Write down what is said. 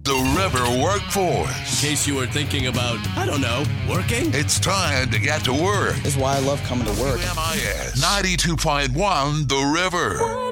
The River Workforce. In case you were thinking about, I don't know, working? It's time to get to work. That's why I love coming to work. MIS 92.1 The River.